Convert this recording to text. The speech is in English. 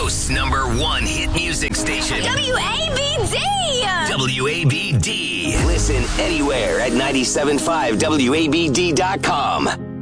Coast's #1 hit music station. WABD! WABD. Listen anywhere at 97.5WABD.com.